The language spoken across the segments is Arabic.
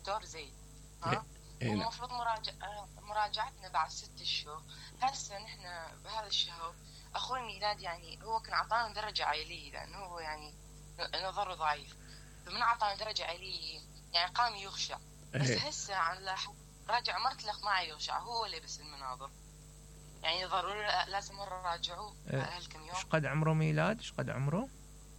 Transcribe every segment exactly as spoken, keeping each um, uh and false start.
دكتور زيد. ها إيه نعم. المفروض مراجع مراجعتنا بعد ست شهور. هسه نحن بهذا الشهر أخوي ميلاد يعني هو كان عطانا درجة عائلية لأنه هو يعني نظره ضعيف، فمن عطانا درجة عائلية يعني قام يخشع. بس هسه على راجع مرت لك ما يخشع، هو اللي بس المناظر يعني ضروري لازم نراجعه هالكم يوم. ايش قد عمره ميلاد؟ ايش قد عمره؟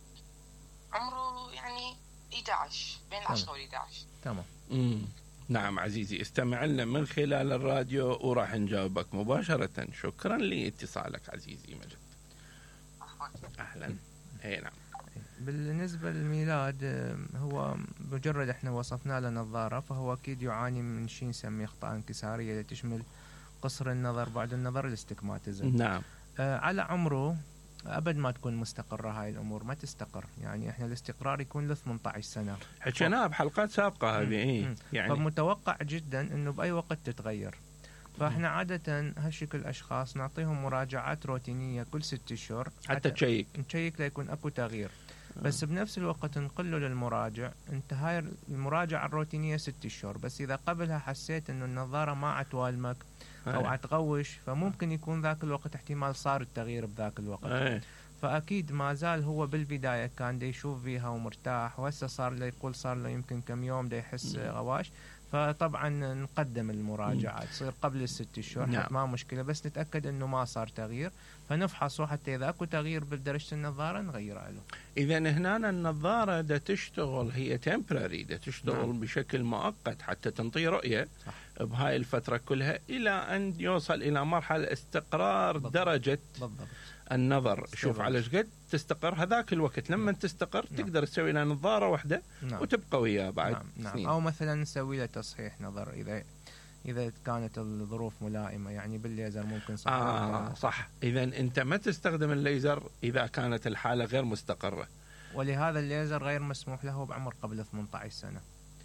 عمره يعني إحدى عشر، بين العشرة والإحدى عشر. تمام. امم نعم عزيزي، استمع لنا من خلال الراديو وراح نجاوبك مباشرة. شكرا لاتصالك عزيزي مجد. أهلا. اي نعم. بالنسبة للميلاد هو مجرد احنا وصفنا له نظارة، فهو أكيد يعاني من شيء نسميه أخطاء انكسارية اللي تشمل قصر النظر، بعد النظر، الاستجماتيزم. نعم. آه على عمره أبد ما تكون مستقرة هاي الأمور، ما تستقر. يعني إحنا الاستقرار يكون ل ثمانية عشر سنة، حكيناها بحلقات سابقة هذه. إيه يعني فمتوقع جدا إنه بأي وقت تتغير. فإحنا عادة هالشكل الأشخاص نعطيهم مراجعات روتينية كل ست أشهر حتى تشيك نشيك ليكون أكو تغيير. بس بنفس الوقت نقول له للمراجع أنت هاي المراجعة الروتينية ست أشهر، بس إذا قبلها حسيت إنه النظارة ما عتوالمك أو عتغوش، فممكن يكون ذاك الوقت احتمال صار التغيير بذاك الوقت. أي. فأكيد ما زال هو بالبداية كان دا يشوف فيها ومرتاح، وهسه صار له يقول صار له يمكن كم يوم دا يحس غواش، فطبعا نقدم المراجعة تصير قبل الست اشهر. نعم. ما مشكلة، بس نتأكد انه ما صار تغيير، فنفحصه حتى اذا اكو تغيير بدرجة النظارة نغيرها له. اذا هنا النظارة دا تشتغل هي تمبراري، دا تشتغل نعم. بشكل مؤقت حتى تنطي رؤية. صح. بهاي الفترة كلها الى ان يوصل الى مرحلة استقرار بالضبط. درجة بالضبط. النظر. شوف على ايش قد تستقر هذاك الوقت. لما نعم. تستقر نعم. تقدر تسوي لها نظارة واحدة نعم. وتبقى وياه بعد نعم. نعم. سنين. أو مثلا نسوي له تصحيح نظر إذا إذا كانت الظروف ملائمة، يعني بالليزر ممكن صح. آه صح. إذا أنت ما تستخدم الليزر إذا كانت الحالة غير مستقرة، ولهذا الليزر غير مسموح له بعمر قبل ثمانية عشر سنة.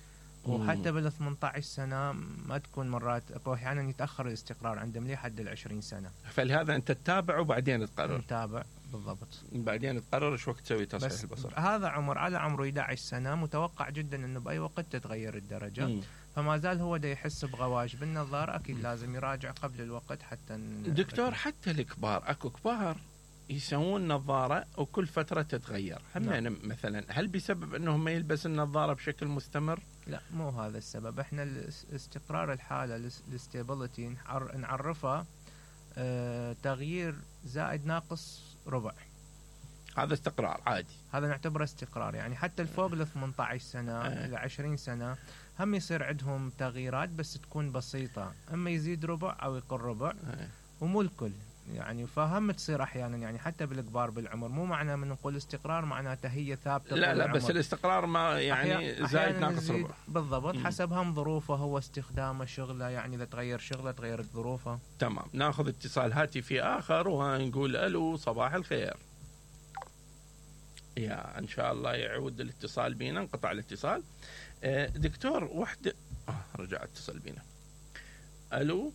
وحتى بال ثمانية عشر سنة ما تكون مرات، أحيانا يتأخر الاستقرار عنده مليح حد العشرين سنة. فلهذا أنت تتابع وبعدين تقرر. نتابع بالضبط، بعدين تقرر ايش وقت تسوي تصحيح البصر. هذا عمر على عمره إحدى عشر سنة، متوقع جدا انه باي وقت تتغير الدرجة. مم. فما زال هو دا يحس بغواش بالنظار، اكيد مم. لازم يراجع قبل الوقت حتى دكتور. بكي. حتى الكبار، اكو كبار يسوون نظارة وكل فترة تتغير. هم نعم. مثلا هل بسبب انهم ما يلبس النظارة بشكل مستمر؟ لا، مو هذا السبب. احنا الاستقرار الحالة الاستابيليتي نعرفها اه تغيير زائد ناقص ربع، هذا استقرار عادي. هذا نعتبره استقرار. يعني حتى الفوق ل ثمانية عشر سنة أه. إلى عشرين سنة هم يصير عندهم تغييرات بس تكون بسيطة، اما يزيد ربع او يقل ربع أه. ومو الكل يعني. فهم تصير احيانا يعني حتى بالكبار بالعمر. مو معناه من نقول استقرار معناته هي ثابته. لا لا، بس الاستقرار ما يعني زائد ناقص ربع بالضبط. مم. حسب هم ظروفه، هو استخدامه، شغله، يعني اذا تغير شغله تغيرت ظروفه. تمام. ناخذ اتصال هاتفي اخر ونقول الو صباح الخير. يا ان شاء الله يعود الاتصال بينا، انقطع الاتصال. آه دكتور وحده آه رجع اتصل بينا. الو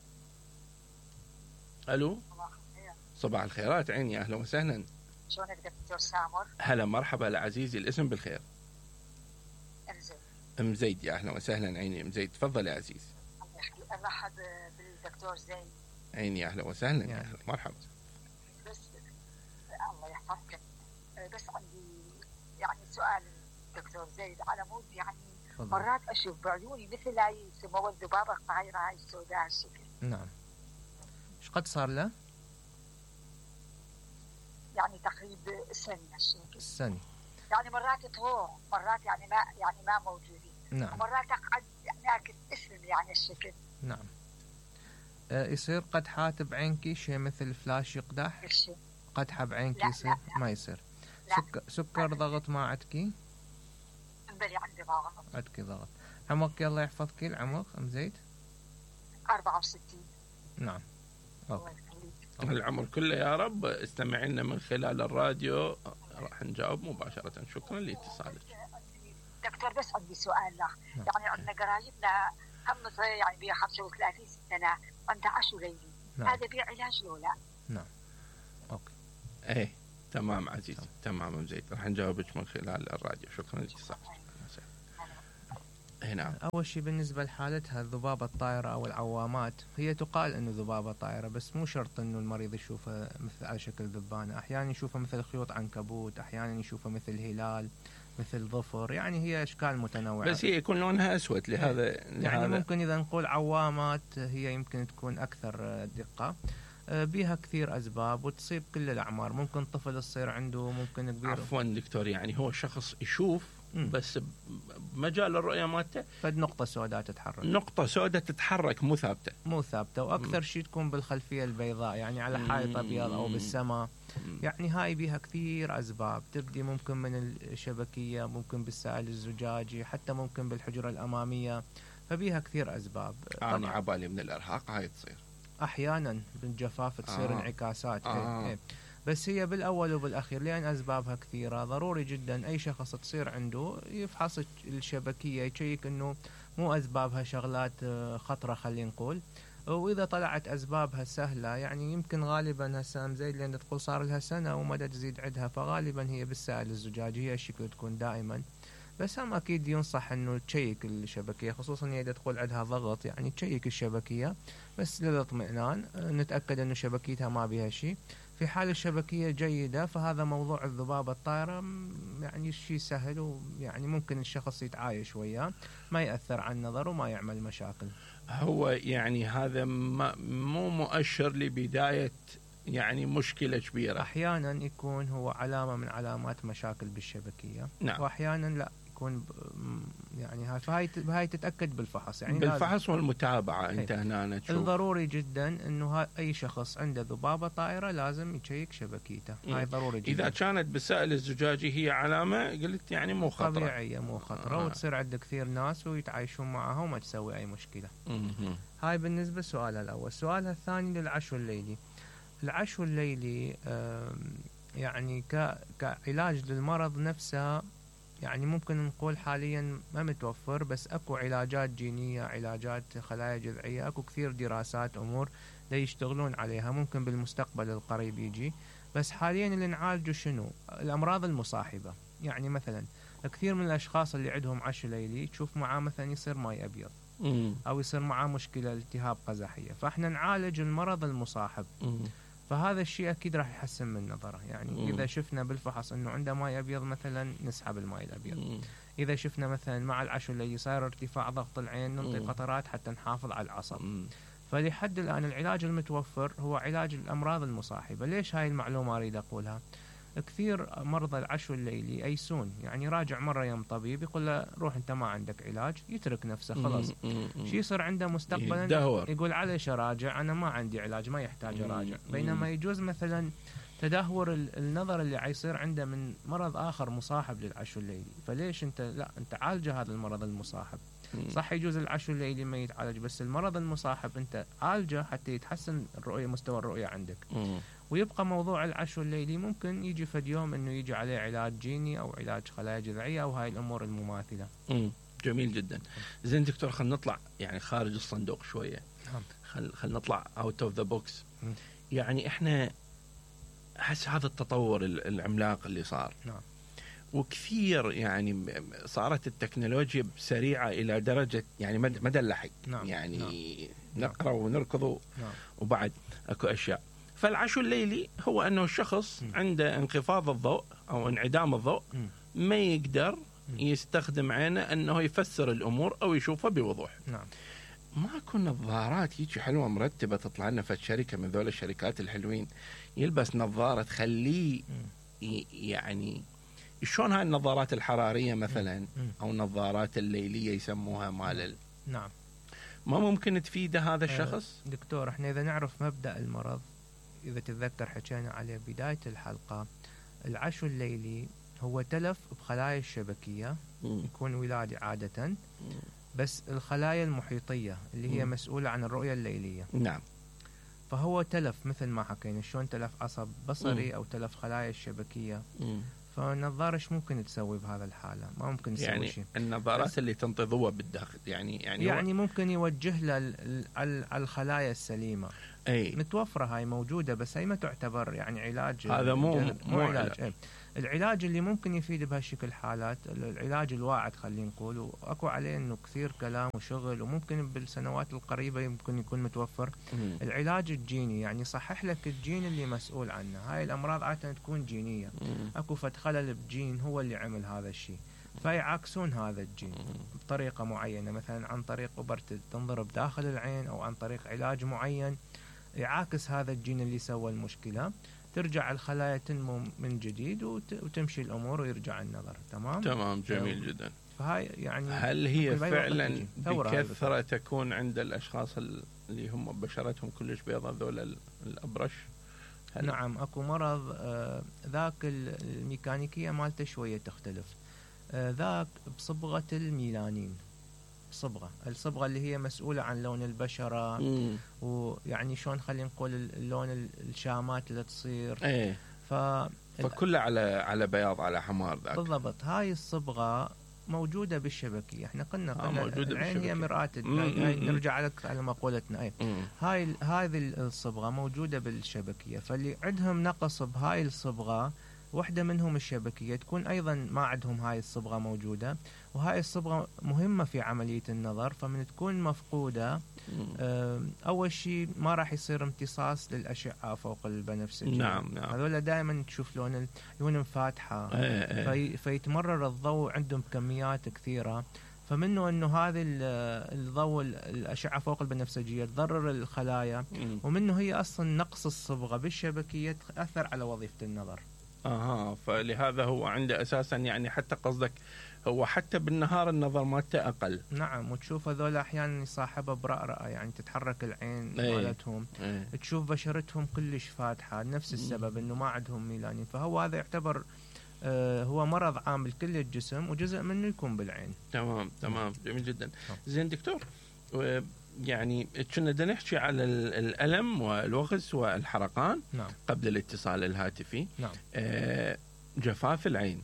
الو صباح الخيرات عيني، اهلا وسهلا. شلونك دكتور سامر؟ هلا مرحبا لعزيزي، الاسم بالخير. ام زيد. ام زيد، يا اهلا وسهلا عيني ام زيد، تفضل يا عزيز. ارحب بالدكتور زيد. عيني اهلا وسهلا، يا اهلا مرحبا. بس الله يحفظك، بس عندي يعني سؤال دكتور زيد، على مود يعني فضل. مرات اشوف بعيوني مثل هاي سمو الذبابه الطايره هاي السوداء هالشكل. نعم. ايش قد صار له؟ يعني تقريبا سنة هالشكل. سنة. يعني مرات تروح، مرات يعني ما يعني ما موجودين. نعم. مرات اقعد يعني اكل اسم يعني الشكل. نعم. أه يصير قدحات بعينك شيء مثل فلاش يقدح؟ الشيء. قدحة بعينك لا يصير؟ لا لا. ما يصير. لا. سك... سكر لا. ضغط ما عندك؟ بلي عندي ضغط. عندك ضغط. عمرك الله يحفظك العمر ام زيد؟ أربعة وستين. نعم. أوكي. العمر كله يا رب. استمعي لنا من خلال الراديو راح نجاوب مباشرة. شكرا لاتصالك دكتور. بس عندي سؤال له. يعني عندنا قرايبنا هم يعني بيه خمسة وثلاثين سنة عندها عشو ليلي. نعم. هذا بيه علاج له لا؟ نعم. اوكي. ايه تمام عزيز. تمام زيد، راح نجاوبك من خلال الراديو. شكرا لاتصالك. نعم. أول شيء بالنسبة لحالتها الذبابة الطائرة أو العوامات، هي تقال أنه ذبابة طائرة، بس مو شرط أنه المريض يشوفها مثل على شكل ذبانة. أحيانا يشوفها مثل خيوط عنكبوت، أحيانا يشوفها مثل هلال، مثل ظفر، يعني هي أشكال متنوعة. بس هي يكون لونها أسود لهذا يعني لهذا. ممكن إذا نقول عوامات هي يمكن تكون أكثر دقة، بيها كثير أسباب وتصيب كل الأعمار. ممكن طفل تصير عنده، ممكن كبير. عفوا دكتور، يعني هو شخص يشوف م. بس مجال الرؤية مالته فد نقطة سوداء تتحرك، نقطة سوداء تتحرك مو ثابتة مو ثابتة، وأكثر شيء تكون بالخلفية البيضاء، يعني على حائط أبيض أو بالسماء. يعني هاي بيها كثير أسباب، تبدي ممكن من الشبكية، ممكن بالسائل الزجاجي، حتى ممكن بالحجرة الأمامية، فبيها كثير أسباب. أنا عبالي من الإرهاق هاي تصير أحيانا بالجفاف تصير آه. انعكاسات. آه. إيه. بس هي بالأول وبالأخير لأن أسبابها كثيرة، ضروري جدا أي شخص تصير عنده يفحص الشبكية، يشيك أنه مو أسبابها شغلات خطرة خلينا نقول. وإذا طلعت أسبابها سهلة، يعني يمكن غالبا هسه زي اللي تقول صار لها سنة ومدى تزيد عندها، فغالبا هي بالسائل الزجاجي هي الشكل تكون دائما. بس هم أكيد ينصح أنه تشيك الشبكية، خصوصا إذا تقول عندها ضغط، يعني تشيك الشبكية بس للاطمئنان، نتأكد أنه شبكيتها ما بها شيء. في حال الشبكية جيدة فهذا موضوع الذبابة الطائرة يعني شيء سهل، ويعني ممكن الشخص يتعايش وياه، ما يأثر على النظر وما يعمل مشاكل. هو يعني هذا مو مؤشر لبداية يعني مشكلة كبيرة. أحيانا يكون هو علامة من علامات مشاكل بالشبكية. نعم. وأحيانا لا يكون يعني هاي فهاي هاي تتأكد بالفحص، يعني بالفحص والمتابعة. انت هنا تشوف الضروري جدا انه اي شخص عنده ذبابة طائرة لازم يشيك شبكيته. م. هاي ضروري جدا. اذا كانت بالسائل الزجاجي هي علامة قلت يعني مو خطرة، طبيعية مو خطرة. آه. وتصير عندك كثير ناس ويتعايشون معها وما تسوي اي مشكلة. م- هاي بالنسبة لسؤالها الاول. سؤالها الثاني للعشو الليلي. العشو الليلي يعني كعلاج للمرض نفسه، يعني ممكن نقول حاليا ما متوفر، بس اكو علاجات جينية، علاجات خلايا جذعية، اكو كثير دراسات امور دا يشتغلون عليها، ممكن بالمستقبل القريب يجي. بس حاليا اللي نعالجه شنو؟ الامراض المصاحبة. يعني مثلا كثير من الاشخاص اللي عندهم عشو ليلي تشوف معاه مثلا يصير ماي ابيض، م- او يصير معاه مشكلة التهاب قزحية، فاحنا نعالج المرض المصاحب. م- فهذا الشيء أكيد راح يحسن من نظره. يعني مم. إذا شفنا بالفحص إنه عنده ماء أبيض مثلا نسحب الماء الأبيض. مم. إذا شفنا مثلا مع العشو اللي صار ارتفاع ضغط العين ننطي مم. قطرات حتى نحافظ على العصب. مم. فلحد الآن العلاج المتوفر هو علاج الأمراض المصاحبة. ليش هاي المعلومة أريد أقولها؟ كثير مرضى العشو الليلي أيسون، يعني راجع مرة يوم طبيب يقول له روح أنت ما عندك علاج، يترك نفسه خلاص. شي يصير عنده مستقبلا يدهور. يقول عليش أراجع، أنا ما عندي علاج ما يحتاج أراجع. بينما يجوز مثلا تدهور النظر اللي عيصير عنده من مرض آخر مصاحب للعشو الليلي، فليش أنت لا أنت عالجه هذا المرض المصاحب. صح يجوز العشو الليلي ما يتعالج، بس المرض المصاحب أنت عالجه حتى يتحسن الرؤية، مستوى الرؤية عندك. ويبقى موضوع العشو الليلي ممكن يجي فد يوم انه يجي عليه علاج جيني او علاج خلايا جذعيه او هاي الامور المماثله. امم جميل جدا. زين دكتور، خلينا نطلع يعني خارج الصندوق شويه. خل خلينا نطلع اوت اوف ذا بوكس. يعني احنا احس هذا التطور العملاق اللي صار. نعم. وكثير يعني صارت التكنولوجيا سريعه الى درجه يعني مدى اللحي. نعم. يعني نعم. نقرا ونركض. نعم. وبعد اكو اشياء. فالعشو الليلي هو أنه الشخص م. عنده انخفاض الضوء أو انعدام الضوء، م. ما يقدر م. يستخدم عينه أنه يفسر الأمور أو يشوفها بوضوح. نعم. ماكو نظارات يجي حلوة مرتبة تطلع لنا في الشركة من ذول الشركات الحلوين يلبس نظارة تخليه يعني شلون هاي النظارات الحرارية مثلا م. أو النظارات الليلية يسموها مال. نعم. ما ممكن تفيد هذا الشخص؟ دكتور احنا إذا نعرف مبدأ المرض، إذا تتذكر حكينا عليه بداية الحلقة، العشو الليلي هو تلف بخلايا الشبكية، م. يكون ولادي عادة، م. بس الخلايا المحيطية اللي هي م. مسؤولة عن الرؤية الليلية. نعم. فهو تلف مثل ما حكينا شلون تلف عصب بصري م. أو تلف خلايا الشبكية. م. فالنظارة ايش ممكن تسوي بهذا الحالة؟ ما ممكن تسوي يعني شيء. النظارات اللي تنطي ضوء بالداخل يعني يعني يعني ممكن يوجه له على الخلايا السليمة. أي. متوفرة هاي موجودة، بس هي ما تعتبر يعني علاج. هذا مو مو, مو علاج. علاج. العلاج اللي ممكن يفيد بهالشكل حالات العلاج الواعد خلينا نقول، واكو عليه انه كثير كلام وشغل وممكن بالسنوات القريبه يمكن يكون متوفر. مم. العلاج الجيني يعني يصحح لك الجين اللي مسؤول عنه. هاي الامراض عاده تكون جينيه. مم. اكو فد خلل بجين هو اللي عمل هذا الشيء، فيعاكسون هذا الجين بطريقه معينه، مثلا عن طريق ابر تنضرب داخل العين او عن طريق علاج معين يعاكس هذا الجين اللي سوى المشكله، ترجع الخلايا تنمو من جديد وتمشي الامور ويرجع النظر. تمام تمام جميل جدا. فهاي يعني هل هي فعلا بكثره تكون عند الاشخاص اللي هم بشرتهم كلش بيضاء ذول الابرش؟ نعم اكو مرض آه ذاك الميكانيكيه مالته شويه تختلف. آه ذاك بصبغه الميلانين، صبغه الصبغه اللي هي مسؤوله عن لون البشره. مم. ويعني شلون خلينا نقول اللون الشامات اللي تصير. ايه ف فكله على على بياض على حمار ذاك. بالضبط. هاي الصبغه موجوده بالشبكيه. احنا قلنا آه قلنا العين هي مرآة. هاي نرجع لك على مقولتنا. اي هاي هذه الصبغه موجوده بالشبكيه، فاللي عندهم نقص بهاي الصبغه واحدة منهم الشبكية تكون أيضا ما عندهم هاي الصبغة موجودة، وهاي الصبغة مهمة في عملية النظر. فمن تكون مفقودة أول شيء ما راح يصير امتصاص للأشعة فوق البنفسجية. نعم نعم. هذول دائما تشوف لون لونهم فاتحة. ايه في فيتمرر الضوء عندهم بكميات كثيرة، فمنه انه هذه الضوء الاشعه فوق البنفسجيه تضرر الخلايا، ومنه هي اصلا نقص الصبغه بالشبكيه تاثر على وظيفه النظر. اها فلهذا هو عنده اساسا يعني حتى قصدك هو حتى بالنهار النظر مالته اقل. نعم. وتشوف هذول احيانا يصاحبها برأرأة، يعني تتحرك العين ايه مالتهم. ايه تشوف بشرتهم كلش فاتحه، نفس السبب انه ما عندهم ميلانين. فهو هذا يعتبر آه هو مرض عام لكل الجسم وجزء منه يكون بالعين. تمام تمام جميل جدا. زين دكتور، يعني كنا بدنا نحكي على الألم والوغز والحرقان. نعم. قبل الاتصال الهاتفي. نعم. آه جفاف العين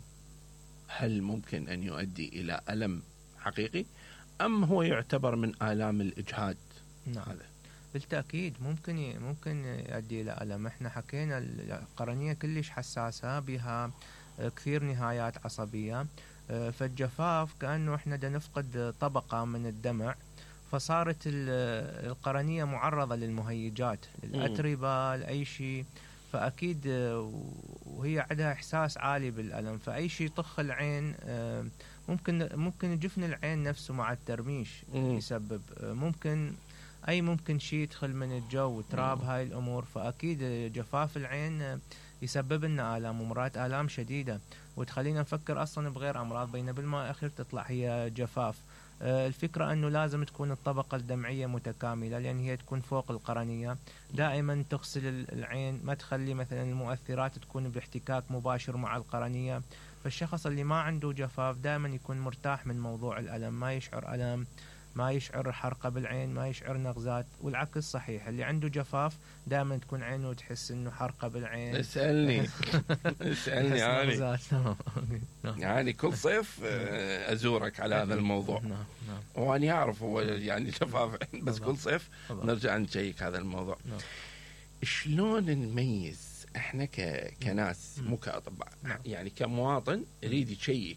هل ممكن أن يؤدي إلى ألم حقيقي أم هو يعتبر من آلام الإجهاد؟ نعم. هذا بالتأكيد ممكن ممكن يؤدي إلى ألم. احنا حكينا القرنية كلش حساسة، بها كثير نهايات عصبية. فالجفاف كأنه احنا دا نفقد طبقة من الدمع، فصارت القرنية معرضة للمهيجات، للأتربة، لأي شيء. فأكيد وهي عندها إحساس عالي بالألم، فأي شيء يطخ العين ممكن ممكن جفن العين نفسه مع الترميش يسبب، ممكن أي ممكن شيء يدخل من الجو تراب، هاي الأمور. فأكيد جفاف العين يسبب لنا آلام ومرات آلام شديدة، وتخلينا نفكر أصلا بغير أمراض بين بالأخير تطلع هي جفاف. الفكرة أنه لازم تكون الطبقة الدمعية متكاملة، لأن هي تكون فوق القرنية. دائما تغسل العين، ما تخلي مثلا المؤثرات تكون باحتكاك مباشر مع القرنية. فالشخص اللي ما عنده جفاف دائما يكون مرتاح من موضوع الألم، ما يشعر ألم، ما يشعر حرقة بالعين، ما يشعر نغزات. والعكس صحيح، اللي عنده جفاف دائما تكون عينه تحس انه حرقة بالعين. اسألني اسألني يعني يعني كل صيف ازورك على هذا الموضوع. نعم نعم. وانا اعرف هو يعني جفاف بس كل صيف نرجع نشيك هذا الموضوع. نعم. شلون نميز احنا ك... كناس مو كأطباء، يعني كمواطن يريد يشيك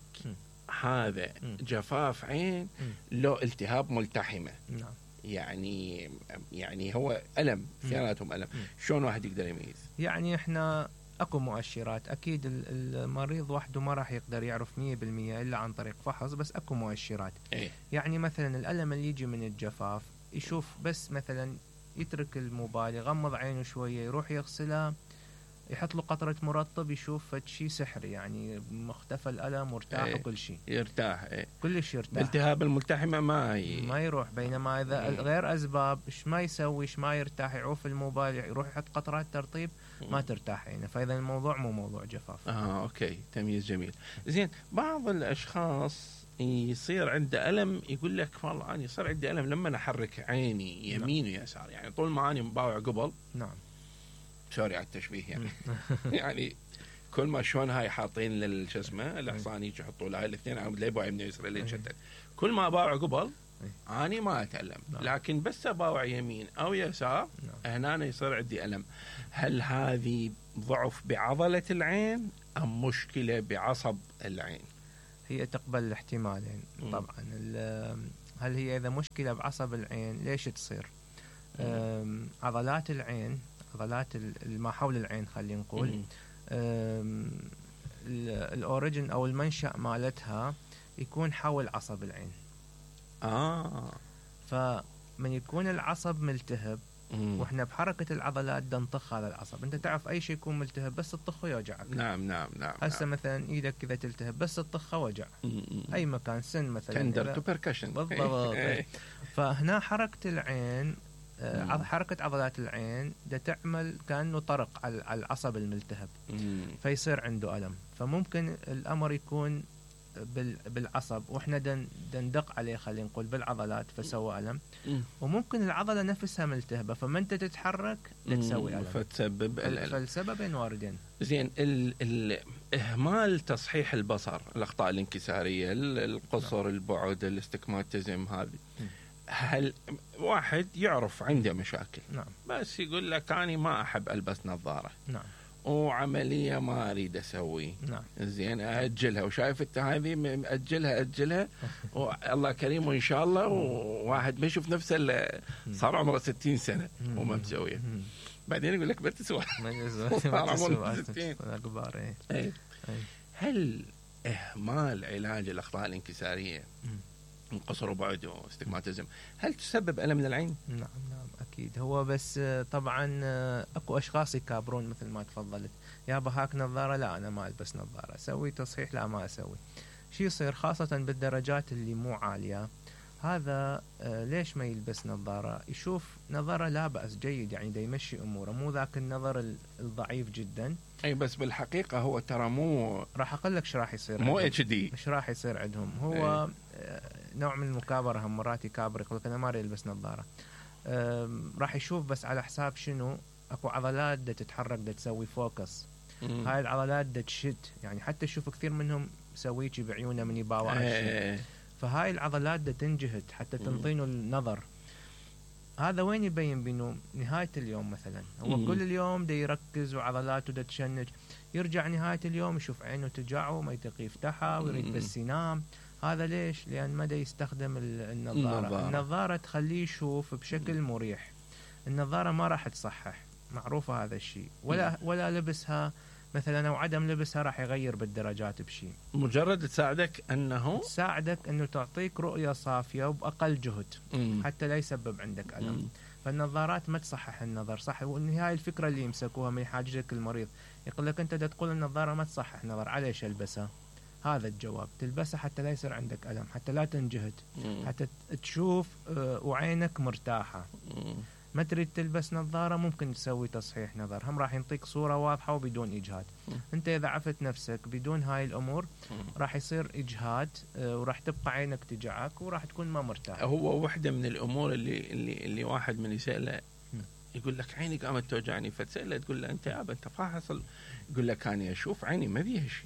هذا جفاف عين لو التهاب ملتحمة؟ نعم. يعني يعني هو ألم، اثنيناتهم ألم. شلون واحد يقدر يميز؟ يعني احنا اكو مؤشرات. اكيد المريض وحده ما راح يقدر يعرف مية بالمية الا عن طريق فحص، بس اكو مؤشرات. ايه؟ يعني مثلا الألم اللي يجي من الجفاف يشوف بس مثلا يترك الموبايل، يغمض عينه شوية، يروح يغسلها، يحط له قطرة مرطب، يشوف شيء سحري، يعني مختفى الألم وارتاح. ايه وكل شيء يرتاح. ايه كلش يرتاح. الالتهاب الملتحمة ما ي... ما يروح. بينما إذا ايه غير أسباب إيش ما يسوي، إيش ما يرتاح، يعوف الموبايل، يروح يحط قطرات ترطيب، ما ترتاح عينه. فإذا الموضوع مو موضوع جفاف. اه اوكي تمييز جميل. زين، بعض الأشخاص يصير عنده ألم يقول لك والله أنا يصير عندي ألم لما أحرك عيني يمين ويسار، يعني طول ما أنا مباوع قبل. نعم. سوري على التشبيه يعني يعني كل ما شلون هاي حاطين للش اسمه الحصاني يحطوا لها الاثنين عم ليبوا يمين يسار اللي يشتت، كل ما باوع قبل اني ما اتألم. لكن بس باوع يمين او يسار هنا يصير عندي ألم. هل هذه ضعف بعضلة العين أم مشكلة بعصب العين؟ هي تقبل الاحتمالين طبعا. هل هي إذا مشكلة بعصب العين ليش تصير؟ عضلات العين، عضلات ما حول العين خلينا نقول، الأوريجن أو المنشأ مالتها يكون حول عصب العين. آه فمن يكون العصب ملتهب مم. واحنا بحركة العضلات نطخ هذا العصب. انت تعرف اي شيء يكون ملتهب بس تطخه يوجعك. نعم نعم نعم. هسه مثلا ايدك اذا تلتهب بس تطخه وجع. مم. اي مكان سن مثلا تندر تو بيركشن. بالضبط. فهنا حركة العين مم. حركة عضلات العين دا تعمل كأنه طرق على العصب الملتهب مم. فيصير عنده ألم. فممكن الأمر يكون بالعصب واحنا دندق عليه خلينا نقول بالعضلات فسوى ألم، وممكن العضلة نفسها ملتهبة فما انت تتحرك تسوي ألم فتسبب الألم. فالسببين واردين. زين الإهمال تصحيح البصر، الأخطاء الانكسارية، القصر، البعد، الاستكماتيزم، هذه هل واحد يعرف عنده مشاكل نعم. بس يقول لك أنا ما أحب ألبس نظارة نعم. وعملية ما أريد أسوي نعم. زين أجلها، وشايف أنت هذه أجلها أجلها والله كريم وإن شاء الله، وواحد ما يشوف نفسه إلا صار عمره ستين سنة وما مسويه، بعدين يقول لك بتسوى صار عمره ستين. هل إهمال علاج الأخطاء الانكسارية من قصر وبعد واستجماتيزم هل تسبب ألم للعين؟ نعم نعم أكيد. هو بس طبعا أكو أشخاص يكابرون مثل ما تفضلت، يا بهاك نظارة، لا أنا ما ألبس نظارة، أسوي تصحيح، لا ما أسوي. شي يصير خاصة بالدرجات اللي مو عالية، هذا ليش ما يلبس نظارة؟ يشوف نظرة لا بأس جيد، يعني دا يمشي أموره، مو ذاك النظر الضعيف جدا. أي بس بالحقيقة هو ترى مو، راح أقول لك شو راح يصير، مو اتش دي، مش راح يصير عندهم. هو أي. نوع من المكابرة، هم مرات يكابر يقول لك أنا ما أريد ألبس نظارة، راح يشوف بس على حساب شنو، أكو عضلات دا تتحرك دا تسوي فوكس، مم. هاي العضلات دا تشد، يعني حتى تشوف كثير منهم سويتي بعيونه من يباوع على الشيء، فهاي العضلات دا تنجهد حتى تنطينه النظر. هذا وين يبين بينه نهاية اليوم مثلا، هو مم. كل اليوم دا يركز وعضلاته دا تشنج، يرجع نهاية اليوم يشوف عينه تجع وما يطيق يفتحها ويريد بس ينام. هذا ليش؟ لأن ما دا يستخدم النظارة. النظارة. النظارة تخليه يشوف بشكل مريح، النظارة ما راح تصحح، معروفة هذا الشيء، ولا ولا لبسها مثلا أو عدم لبسها راح يغير بالدرجات بشيء. مجرد تساعدك أنه تساعدك أنه تعطيك رؤية صافية وبأقل جهد مم. حتى لا يسبب عندك ألم. مم. فالنظارات ما تصحح النظر، صح؟ وهاي الفكرة اللي يمسكوها من حاجتك المريض، يقول لك أنت دا تقول النظارة ما تصحح نظر، عليش ألبسها؟ هذا الجواب، تلبسها حتى لا يصير عندك ألم، حتى لا تنجهد، مم. حتى تشوف وعينك مرتاحة. مم. ما تريد تلبس نظارة ممكن تسوي تصحيح نظر، هم راح ينطيك صورة واضحة وبدون إجهاد. م. أنت إذا عفت نفسك بدون هاي الأمور م. راح يصير إجهاد وراح تبقى عينك تجعك وراح تكون ما مرتاح. هو واحدة من الأمور اللي اللي اللي واحد من يسأله يقول لك عيني قامت توجعني، فتسأله تقول له أنت يا أبا أنت فاحصل، يقول لك أنا أشوف عيني ما فيها شيء.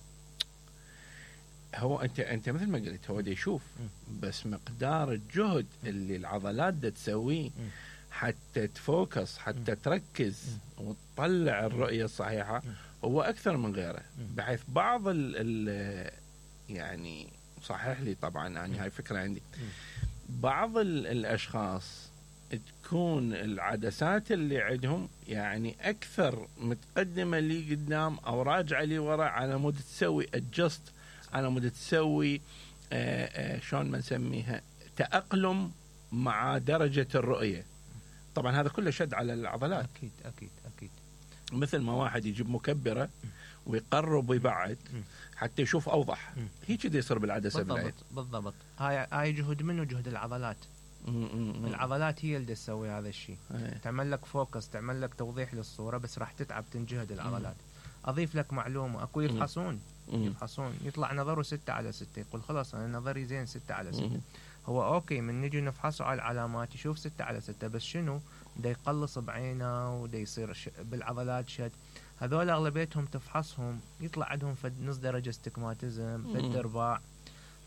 هو أنت أنت مثل ما قلت هو دا يشوف م. بس مقدار الجهد اللي العضلات دا تسويه حتى تفوكس، حتى تركز وتطلع الرؤية الصحيحة هو أكثر من غيره، بحيث بعض ال ال يعني صحيح لي طبعا يعني هاي فكرة عندي، بعض ال الأشخاص تكون العدسات اللي عندهم يعني أكثر متقدمة لي قدام أو راجعة لي وراء، على مود تسوي adjust، على مود تسوي شلون ما نسميها تأقلم مع درجة الرؤية. طبعا هذا كله شد على العضلات. أكيد أكيد أكيد. مثل ما واحد يجيب مكبرة ويقرب ويبعد حتى يشوف أوضح، هيك دي يصير بالعدسة بالعين. بالضبط بالضبط. هاي هاي جهد منه جهد العضلات. مم. العضلات هي اللي تسوي هذا الشيء، تعمل لك فوكس، تعمل لك توضيح للصورة، بس راح تتعب تنجهد العضلات. مم. أضيف لك معلومة، أكو يفحصون مم. يفحصون يطلع نظره ستة على ستة، يقول خلاص أنا نظري زين ستة على ستة. مم. هو أوكي من نجي نفحصه على العلامات يشوف ستة على ستة، بس شنو دا يقلص بعينه ودا يصير ش... بالعضلات شد. هذول أغلبيتهم تفحصهم يطلع عندهم فد نص درجة استكماتيزم، فد ارباع،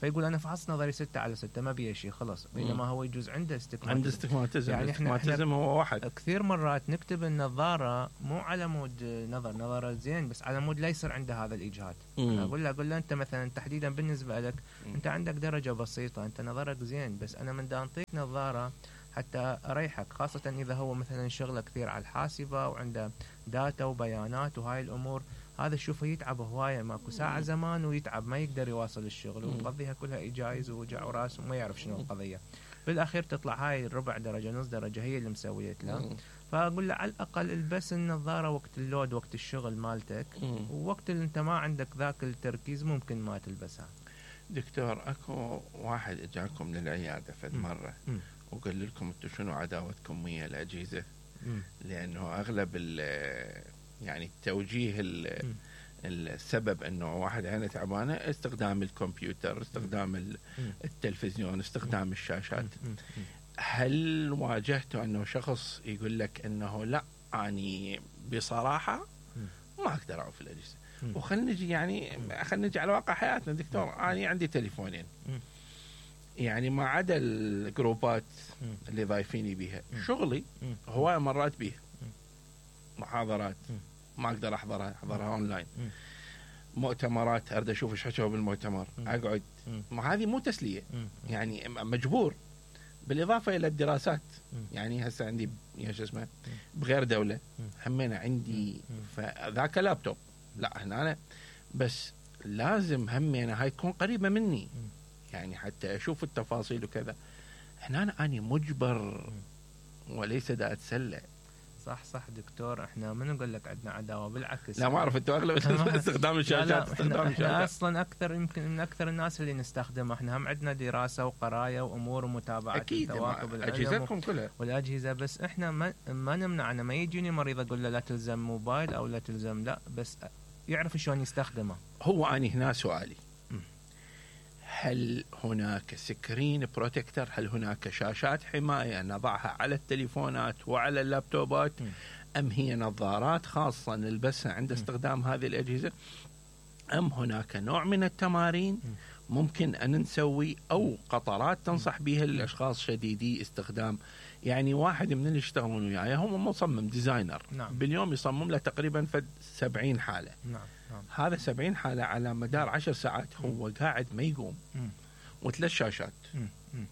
فيقول انا فحصت نظري ستة على ستة ما بيه شيء خلاص، بينما هو يجوز عنده استكماتيزم. عنده استكماتيزم، يعني الاستكماتيزم هو واحد. كثير مرات نكتب النظاره مو على مود نظر نظره زين، بس على مود لا يصير عنده هذا الاجهاد. اقول له اقول له انت مثلا تحديدا بالنسبه لك مم. انت عندك درجه بسيطه، انت نظرك زين، بس انا من دا انطيك نظاره حتى اريحك، خاصه اذا هو مثلا شغله كثير على الحاسبه وعنده داتا وبيانات وهاي الامور، هذا شوفه يتعب هوايه، ماكو ساعه زمان ويتعب ما يقدر يواصل الشغل ومقضيها كلها اجايز ووجع وراس وما يعرف شنو القضيه. بالاخير تطلع هاي الربع درجه نص درجه هي اللي مسويت له. فاقول له على الاقل البس النظاره وقت اللود وقت الشغل مالتك، ووقت اللي انت ما عندك ذاك التركيز ممكن ما تلبسها. دكتور اكو واحد اجاكم للعياده فد مره وقال لكم انتم شنو عداوتكم ويا الاجهزه؟ مم. لانه اغلب يعني التوجيه السبب انه واحد عينه تعبانه استخدام الكمبيوتر، استخدام التلفزيون، استخدام الشاشات. هل واجهتوا انه شخص يقول لك انه لا يعني بصراحه ما اقدر اعوف الاجهزه؟ وخلنا نجي يعني خلينا نجي على واقع حياتنا دكتور، انا عندي تليفونين يعني ما عدا الجروبات اللي ضايفيني بيها، شغلي هواية مرات بيها محاضرات ما اقدر احضرها احضرها اونلاين، مؤتمرات اريد اشوف ايش حكوا بالمؤتمر اقعد، ما هذه مو تسليه يعني مجبور، بالاضافه الى الدراسات. يعني هسه عندي يا شو اسمه بغير دوله همينه عندي، فذاك لابتوب لا هنا أنا بس لازم همينه هاي تكون قريبه مني يعني حتى اشوف التفاصيل وكذا. هنا أنا, أنا مجبر وليس دا اتسلى. صح صح دكتور، احنا ما نقول لك عندنا عداوه، بالعكس. لا ما اعرف انتوا اغلب استخدام الشاشات استخدام الشاشات اصلا اكثر يمكن من اكثر الناس اللي نستخدمها. احنا هم عندنا دراسه وقرايه وامور ومتابعه تواكب اجهزتكم كلها والاجهزه، بس احنا ما ما نمنعنا. ما يجيني مريض اقول له لا تلزم موبايل او لا تلزم، لا بس يعرف شلون يستخدمه. هو اني هنا سؤالي، هل هناك سكرين بروتكتر؟ هل هناك شاشات حماية نضعها على التليفونات وعلى اللابتوبات؟ م. أم هي نظارات خاصة نلبسها عند استخدام هذه الأجهزة؟ أم هناك نوع من التمارين ممكن أن نسوي أو قطرات تنصح بها الأشخاص شديدي استخدام؟ يعني واحد من اللي يشتغلون وياي هم مصمم ديزاينر، نعم. باليوم يصمم له تقريبا فد سبعين حالة، نعم. نعم. هذا سبعين حالة على مدار عشر ساعات هو م. قاعد ما يقوم وثلاث شاشات. م. م.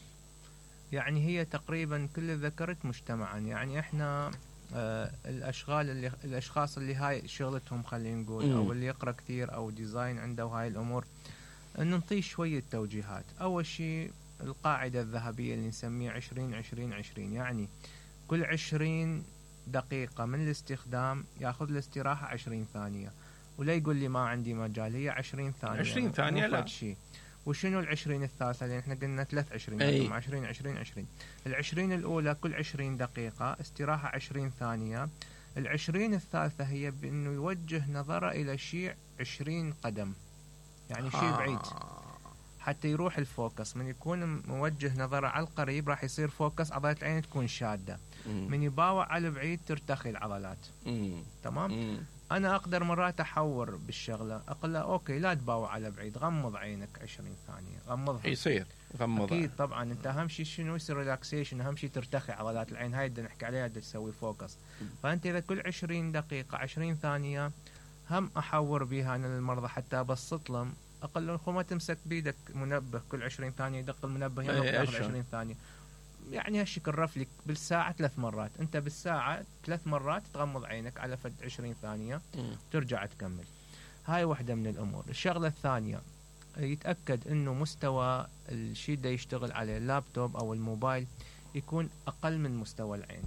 يعني هي تقريبا كل اللي ذكرت مجتمعا. يعني احنا آه الاشغال اللي الاشخاص اللي هاي شغلتهم خلينا نقول م. او اللي يقرأ كثير او ديزاين عنده هاي الامور، ان نعطيه شوية توجيهات. اول شيء القاعدة الذهبية اللي نسميها عشرين عشرين عشرين، يعني كل عشرين دقيقة من الاستخدام ياخذ الاستراحة عشرين ثانية، ولا يقول لي ما عندي مجال، هي عشرين ثانية عشرين ثانية لا شيء. وشنو العشرين الثالثة؟ لأن احنا قلنا ثلاث عشرين عشرين عشرين عشرين. العشرين الأولى كل عشرين دقيقة استراحة عشرين ثانية. العشرين الثالثة هي بأنه يوجه نظره إلى شيء عشرين قدم، يعني شيء آه. بعيد حتى يروح الفوكس. من يكون موجه نظره على القريب راح يصير فوكس، عضلات العين تكون شادة. مم. من يباوع على البعيد ترتخي العضلات. مم. تمام. مم. أنا أقدر مرات أحور بالشغلة، أقول له أوكي لا تباوع على بعيد، غمض عينك عشرين ثانية، غمضها. يصير غمضها أكيد طبعا. أنت أهم شيء شنو يصير ريلاكسيشن، أهم شيء ترتخي عضلات العين، هاي اللي نحكي عليها اللي تسوي فوكس. فأنت إذا كل عشرين دقيقة عشرين ثانية هم أحور بيها أنا للمرضى حتى أبسط لهم. أقل له ما تمسك بيدك منبه كل عشرين ثانية يدق المنبه يلا ياخذ عشرين ثانية، يعني هالشكل رفلك بالساعة ثلاث مرات. أنت بالساعة ثلاث مرات تغمض عينك على فد عشرين ثانية ترجع تكمل. هاي واحدة من الأمور. الشغلة الثانية يتأكد إنه مستوى الشيء ده يشتغل عليه اللابتوب أو الموبايل يكون أقل من مستوى العين.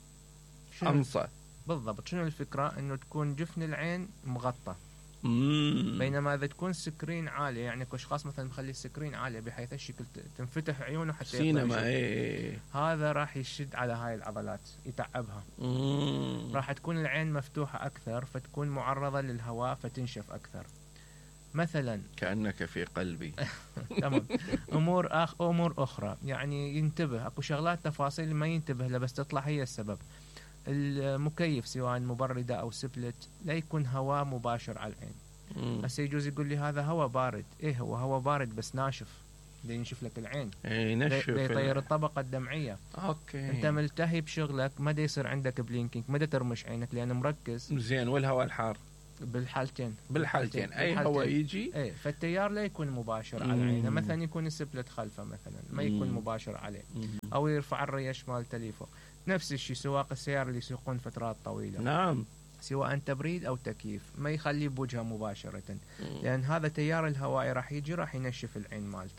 أنصى بالضبط. شنو الفكرة؟ إنه تكون جفن العين مغطى، بينما إذا تكون سكرين عالية، يعني كل أشخاص مثلا مخلي السكرين عالية بحيث الشكل تنفتح عيونه حتى سينما ايه. هذا راح يشد على هاي العضلات يتعبها. مم. راح تكون العين مفتوحة أكثر فتكون معرضة للهواء فتنشف أكثر مثلا. كأنك في قلبي. تمام. أمور أخ أمور أخرى يعني ينتبه، أكو شغلات تفاصيل ما ينتبه له بس تطلع هي السبب. المكيف سواء مبردة أو سبلت لا يكون هواء مباشر على العين، هسه يجوز يقول لي هذا هواء بارد. ايه هو هواء بارد بس ناشف، ده ينشف لك العين، اي نشف، ده يطير الطبقه الدمعيه. اوكي. انت ملتهي بشغلك، ما دا يصير عندك بلينكينج، ما دا ترمش عينك لان مركز. زين، والهواء الحار بالحالتين بالحالتين اي هواء يجي، ايه فالتيار لا يكون مباشر على عينه، مثلا يكون السبلت خلفه مثلا ما يكون مباشر عليه، او يرفع الريش مالته لفوق. نفس الشيء سواق السيارة اللي يسوقون فترات طويله، نعم، سواء تبريد او تكييف ما يخليه بوجهه مباشره، لان هذا تيار الهواء راح يجي راح ينشف العين مالته.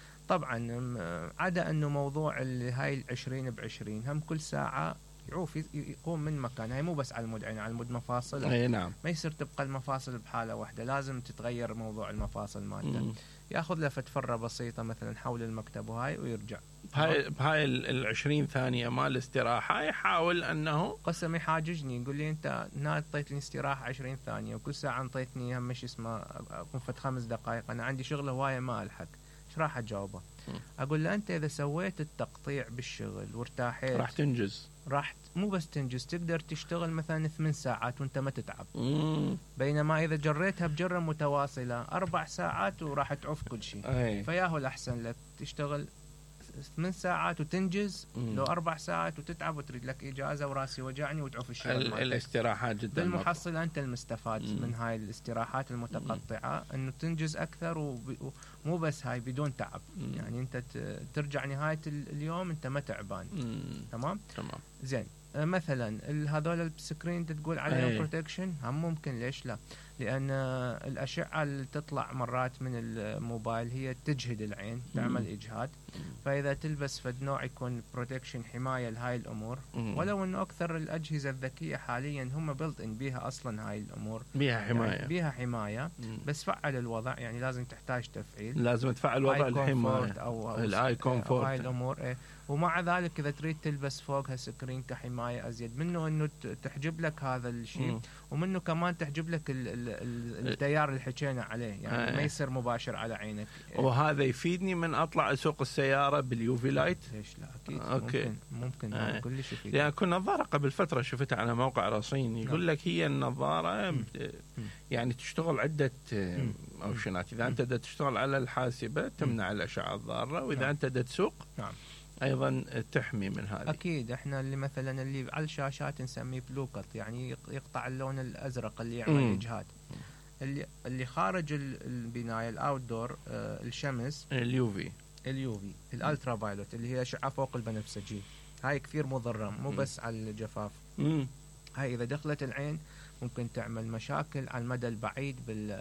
طبعا عدا انه موضوع اللي هاي العشرين بعشرين هم كل ساعه يعوف يقوم من مكان، هاي مو بس على المود عين، على المود مفاصل. اي نعم، ما يصير تبقى المفاصل بحاله واحده، لازم تتغير موضوع المفاصل مالته. ياخذ له فتفره بسيطه مثلا حول المكتب وهاي ويرجع. بهاي بهاي ال عشرين ثانيه مال الاستراحه يحاول انه قسم يحاججني يقول لي انت هنا اعطيتني استراحه عشرين ثانيه وكل ساعه انطيتني هم شيء اسمه اكون فت خمس دقائق، انا عندي شغله هوايه ما الحق، ايش راح اجاوبه؟ اقول له انت اذا سويت التقطيع بالشغل وارتاحيت راح تنجز، راح مو بس تنجز، تقدر تشتغل مثلا ثمان ساعات وانت ما تتعب. مم. بينما اذا جريتها بجره متواصله اربع ساعات وراح تعوف كل شيء. فياهو الاحسن لك تشتغل ثمان ساعات وتنجز، مم. لو اربع ساعات وتتعب وتريد لك اجازه وراسي وجعني وتعوف الشغل. الاستراحات جدا بالمحصل انت المستفاد مم. من هاي الاستراحات المتقطعه، انه تنجز اكثر ومو بس هاي بدون تعب. مم. يعني انت ترجع نهايه اليوم انت ما تعبان. مم. تمام تمام. زين، مثلا هذول السكرين تقول عليهم بروتكشن هم ممكن، ليش لا؟ لان الاشعه اللي تطلع مرات من الموبايل هي تجهد العين، تعمل اجهاد، فاذا تلبس فد نوع يكون بروتكشن حمايه لهاي الامور. ولو انه اكثر الاجهزه الذكيه حاليا هم بيلت ان بيها اصلا هاي الامور، بيها حمايه، يعني بيها حمايه، بس فعل الوضع يعني لازم تحتاج تفعيل، لازم تفعل وضع الحمايه او, أو الاي كومفورت هاي الامور. ايه ومع ذلك اذا تريد تلبس فوقها سكرين كحمايه ازيد منه انه تحجب لك هذا الشيء، ومنه كمان تحجب لك ال ال التيار اللي حكينا عليه، يعني آه. ما يصير مباشر على عينك. وهذا يفيدني من اطلع اسوق السياره باليوفي لايت. ليش لا؟ اكيد أوكي. ممكن ممكن آه. كلش يفيد. يعني كنا نظاره قبل فتره شفتها على موقع رصين يقول لك هي النظاره م. يعني تشتغل عده اوبشنات. اذا انت دا تشتغل على الحاسبه تمنع الاشعه الضاره، واذا نعم. انت دا تسوق نعم. ايضا تحمي من هذه. اكيد احنا اللي مثلا اللي على الشاشات نسميه بلو كت، يعني يقطع اللون الازرق اللي يعمل مم. اجهاد. اللي اللي خارج البنايه الاوت دور آه الشمس، اليوفي اليوفي الالترا فايلوت اللي هي اشعه فوق البنفسجي، هاي كثير مضره مو مم. بس على الجفاف. مم. هاي اذا دخلت العين ممكن تعمل مشاكل على المدى البعيد